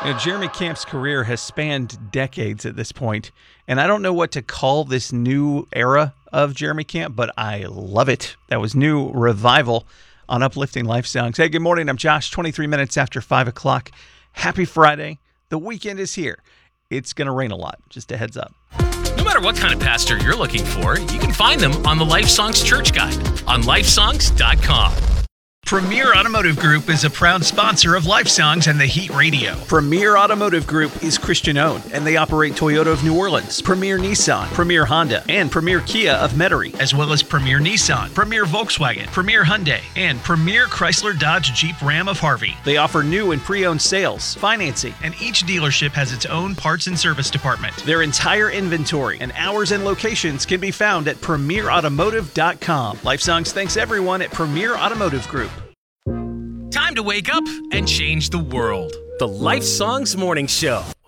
Jeremy Camp's career has spanned decades at this point, and I don't know what to call this new era of Jeremy Camp, but I love it. That was New Revival on Uplifting Life Songs. Hey, good morning. I'm Josh, 23 minutes after 5 o'clock. Happy Friday. The weekend is here. It's going to rain a lot. Just a heads up. No matter what kind of pastor you're looking for, you can find them on the Life Songs Church Guide on lifesongs.com. Premier Automotive Group is a proud sponsor of Life Songs and the Heat Radio. Premier Automotive Group is Christian-owned, and they operate Toyota of New Orleans, Premier Nissan, Premier Honda, and Premier Kia of Metairie, as well as Premier Nissan, Premier Volkswagen, Premier Hyundai, and Premier Chrysler Dodge Jeep Ram of Harvey. They offer new and pre-owned sales, financing, and each dealership has its own parts and service department. Their entire inventory and hours and locations can be found at premierautomotive.com. Life Songs thanks everyone at Premier Automotive Group. Time to wake up and change the world. The Life Songs Morning Show.